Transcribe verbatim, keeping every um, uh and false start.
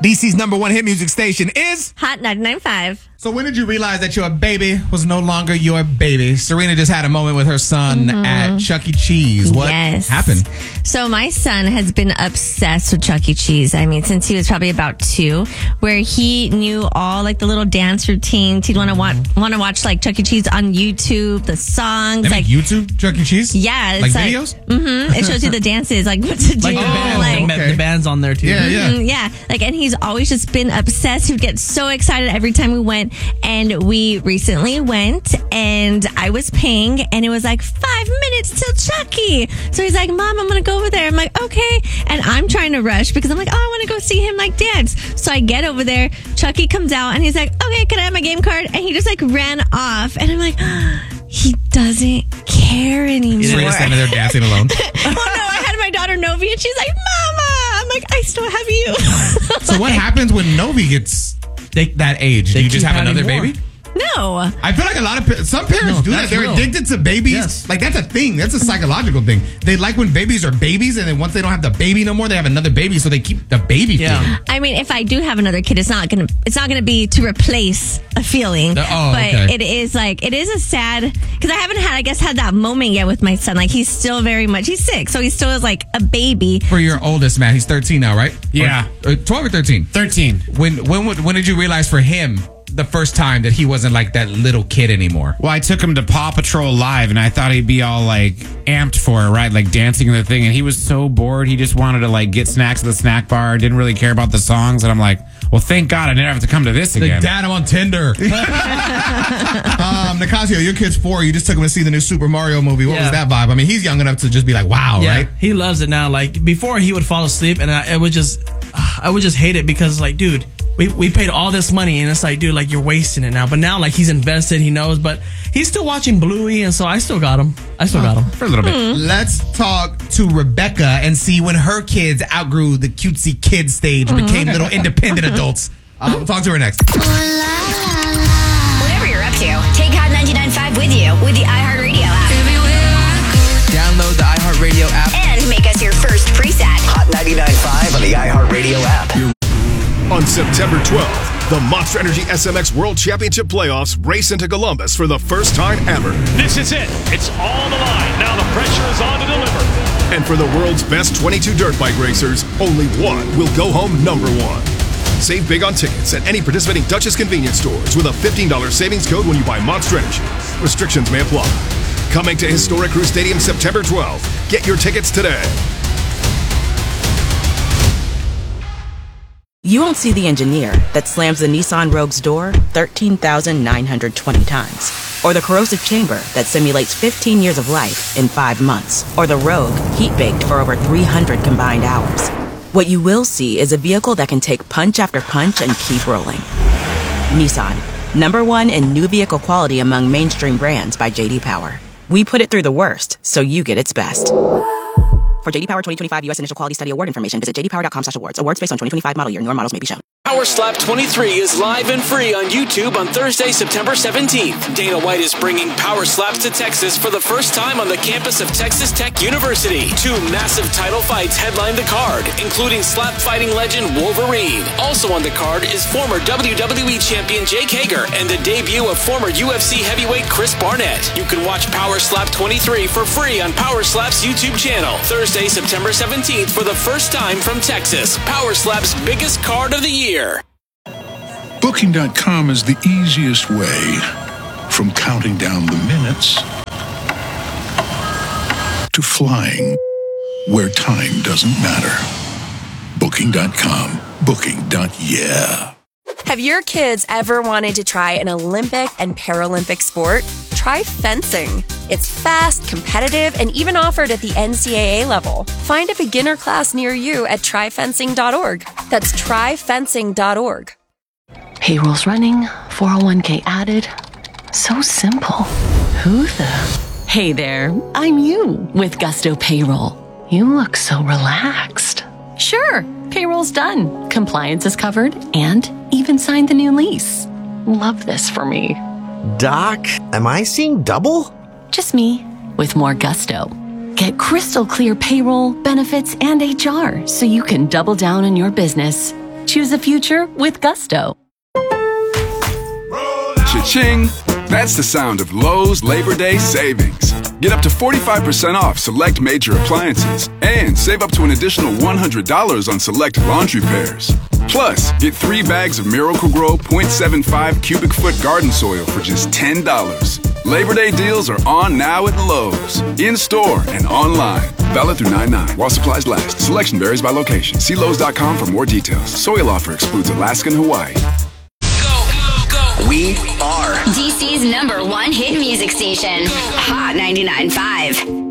D C's number one hit music station is Hot ninety-nine point five. So when did you realize that your baby was no longer your baby? Serena just had a moment with her son mm-hmm. at Chuck E. Cheese. What yes. happened? So my son has been obsessed with Chuck E. Cheese. I mean, since he was probably about two, where he knew all like the little dance routines. He'd want to watch, want to watch like Chuck E. Cheese on YouTube, the songs. They like make YouTube Chuck E. Cheese? Yeah. Like, like videos? Mm-hmm. It shows you the dances, like what to do. Like the band. Like, okay. The band's on there too. Yeah, yeah. Mm-hmm, yeah. Like, and he's always just been obsessed. He'd get so excited every time we went. And we recently went and I was paying and it was like five minutes till Chucky. So he's like, Mom, I'm going to go over there. I'm like, okay. And I'm trying to rush because I'm like, oh, I want to go see him like dance. So I get over there. Chucky comes out and he's like, okay, can I have my game card? And he just like ran off. And I'm like, oh, he doesn't care anymore. Serena's standing there dancing alone. Oh no, I had my daughter Novi and she's like, Mama. I'm like, I still have you. So what happens when Novi gets they, that age? Do you just have another more. baby? No. I feel like a lot of some parents No, do that. They're real. addicted to babies. Yes. Like that's a thing. That's a psychological thing. They like when babies are babies, and then once they don't have the baby no more, they have another baby, so they keep the baby Yeah. feeling. I mean, if I do have another kid, it's not gonna it's not gonna be to replace a feeling. Uh, oh, but okay. it is like it is a sad because I haven't had I guess had that moment yet with my son. Like he's still very much he's six, so he still is like a baby. For your oldest man, he's thirteen now, right? Yeah. Or, or twelve or thirteen. thirteen. When when would- when did you realize for him the first time that he wasn't like that little kid anymore? Well, I took him to Paw Patrol Live, and I thought he'd be all like amped for it, right? Like dancing in the thing, and he was so bored. He just wanted to like get snacks at the snack bar. Didn't really care about the songs, and I'm like, well, thank God I didn't have to come to this Like, again. Dad, I'm on Tinder. um, Nicasio, your kid's four. You just took him to see the new Super Mario movie. What Yeah. was that vibe? I mean, he's young enough to just be like, wow, Yeah, right? he loves it now. Like before, he would fall asleep, and I, I would just, I would just hate it because, like, dude, we we paid all this money, and it's like, dude, like you're wasting it now. But now, like he's invested, he knows, but he's still watching Bluey, and so I still got him. I still got him For a little bit. Let's talk to Rebecca and see when her kids outgrew the cutesy kid stage, became little independent adults. Uh, we'll talk to her next. Whatever you're up to, take Hot ninety-nine point five with you with the iHeartRadio app. Download the iHeartRadio app. And make us your first preset. Hot ninety-nine point five on the iHeartRadio app. On September twelfth, the Monster Energy S M X World Championship Playoffs race into Columbus for the first time ever. This is it. It's all the line. Now the pressure is on to deliver. And for the world's best twenty-two dirt bike racers, only one will go home number one. Save big on tickets at any participating Duchess convenience stores with a fifteen dollars savings code when you buy Monster Energy. Restrictions may apply. Coming to Historic Crew Stadium September twelfth. Get your tickets today. You won't see the engineer that slams the Nissan Rogue's door thirteen thousand nine hundred twenty times. Or the corrosive chamber that simulates fifteen years of life in five months. Or the Rogue heat-baked for over three hundred combined hours. What you will see is a vehicle that can take punch after punch and keep rolling. Nissan, number one in new vehicle quality among mainstream brands by J D Power. We put it through the worst, so you get its best. For J D Power twenty twenty-five U S Initial Quality Study Award information, visit j d power dot com slash awards. Awards based on twenty twenty-five model year. Newer models may be shown. Power Slap twenty-three is live and free on YouTube on Thursday, September seventeenth. Dana White is bringing Power Slaps to Texas for the first time on the campus of Texas Tech University. Two massive title fights headline the card, including slap fighting legend Wolverine. Also on the card is former W W E champion Jake Hager and the debut of former U F C heavyweight Chris Barnett. You can watch Power Slap twenty-three for free on Power Slap's YouTube channel. Thursday, September seventeenth for the first time from Texas. Power Slap's biggest card of the year. Booking dot com is the easiest way from counting down the minutes to flying where time doesn't matter. Booking dot com. Booking. Yeah. Have your kids ever wanted to try an Olympic and Paralympic sport? Try fencing. It's fast, competitive, and even offered at the N C double A level. Find a beginner class near you at try fencing dot org. That's try fencing dot org. Payroll's running, four oh one k added. So simple. Who the? Hey there, I'm you with Gusto Payroll. You look so relaxed. Sure, payroll's done. Compliance is covered and even signed the new lease. Love this for me. Doc, am I seeing double? Just me with more gusto. Get crystal clear payroll, benefits, and H R so you can double down on your business. Choose a future with Gusto. Cha-ching! That's the sound of Lowe's Labor Day savings. Get up to forty-five percent off select major appliances and save up to an additional one hundred dollars on select laundry pairs. Plus, get three bags of Miracle-Gro point seven five cubic foot garden soil for just ten dollars. Labor Day deals are on now at Lowe's, in-store and online. Valid through nine nine while supplies last. Selection varies by location. See Lowe's dot com for more details. Soil offer excludes Alaska and Hawaii. We are D C's number one hit music station, Hot ninety-nine point five.